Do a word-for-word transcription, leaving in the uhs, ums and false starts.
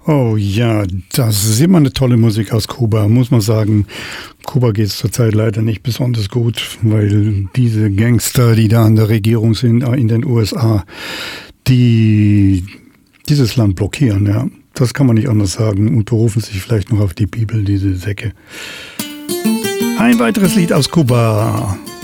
Oh ja, das ist immer eine tolle Musik aus Kuba, muss man sagen. Kuba geht es zurzeit leider nicht besonders gut, weil diese Gangster, die da an der Regierung sind in den U S A, die dieses Land blockieren, ja. Das kann man nicht anders sagen und berufen sich vielleicht noch auf die Bibel, diese Säcke. Ein weiteres Lied aus Kuba.